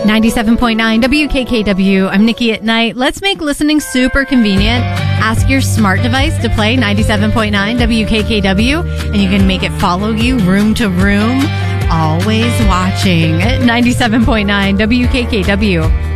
97.9 WKKW. I'm Nikki at Night. Let's make listening super convenient. Ask your smart device to play 97.9 WKKW, and you can make it follow you room to room, always watching at 97.9 WKKW.